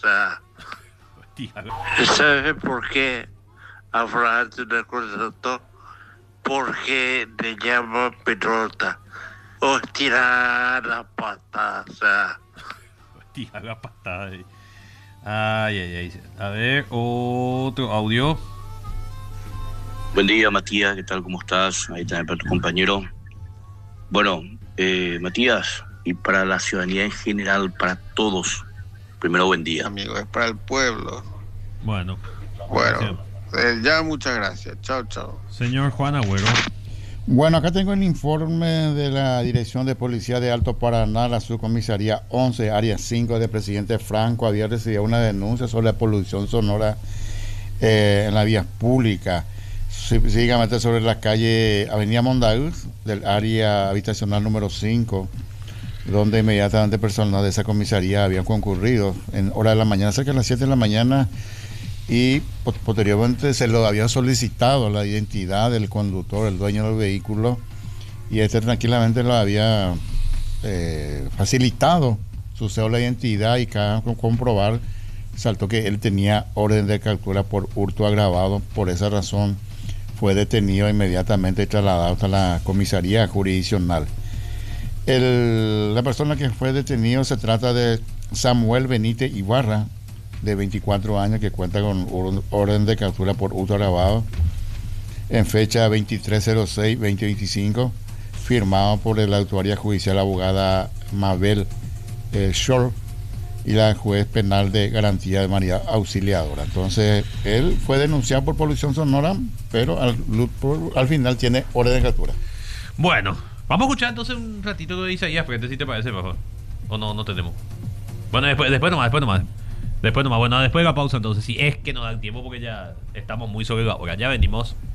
sea, Hostia. ¿sabes por qué Abraham una cosa? Porque le llaman pelota. O tirar la pata, o sea. Hostia, la patada ahí. Ay, ay, ay. A ver, otro audio. Buen día, Matías, ¿qué tal? ¿Cómo estás? Ahí también para tu compañero. Bueno, Matías, y para la ciudadanía en general, para todos, primero buen día. Amigo, es para el pueblo. Bueno. Bueno, ya muchas gracias. Chao, chao. Señor Juan Agüero. Bueno, acá tengo el informe de la Dirección de Policía de Alto Paraná, la subcomisaría 11, área 5 de Presidente Franco. Había recibido una denuncia sobre la polución sonora en la vía pública, específicamente sobre la calle Avenida Mondaúz, del área habitacional número 5, donde inmediatamente personal de esa comisaría habían concurrido en hora de la mañana, cerca de las 7 de la mañana, y posteriormente se lo habían solicitado la identidad del conductor, el dueño del vehículo, y este tranquilamente lo había facilitado su cédula de identidad, y cada comprobar saltó que él tenía orden de captura por hurto agravado. Por esa razón fue detenido inmediatamente y trasladado hasta la comisaría jurisdiccional. La persona que fue detenido se trata de Samuel Benítez Ibarra, de 24 años, que cuenta con orden de captura por hurto agravado en fecha 23/06/2025, firmado por la autoridad judicial abogada Mabel Shore y la juez penal de garantía de María Auxiliadora. Entonces, él fue denunciado por polución sonora, pero al final tiene orden de captura. Bueno, vamos a escuchar entonces un ratito de Isaías, porque si te parece mejor. O no tenemos. Bueno, después nomás. Después nomás, bueno, después de la pausa entonces, si es que nos dan tiempo, porque ya estamos muy sobre la hora. Ya venimos.